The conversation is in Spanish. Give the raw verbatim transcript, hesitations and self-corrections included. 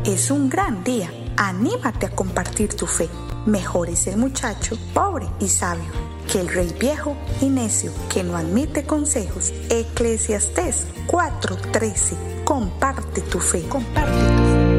es un gran día. Anímate a compartir tu fe. Mejor es el muchacho pobre y sabio que el rey viejo y necio que no admite consejos. Eclesiastés cuatro trece. Comparte tu fe. Comparte tu fe.